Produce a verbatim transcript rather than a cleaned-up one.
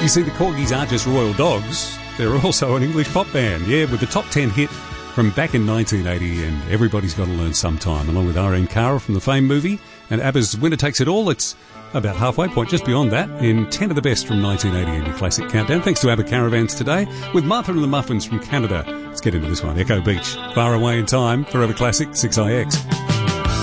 You see, the Corgis aren't just royal dogs, they're also an English pop band, yeah, with the top ten hit from back in nineteen eighty and Everybody's Gotta Learn Sometime, along with R M Cara from the Fame movie and ABBA's Winner Takes It All. It's about halfway point, just beyond that, in ten of the best from nineteen eighty in your classic countdown. Thanks to ABBA Caravans today, with Martha and the Muffins from Canada. Let's get into this one. Echo Beach, Far Away in Time, Forever Classic, six I X.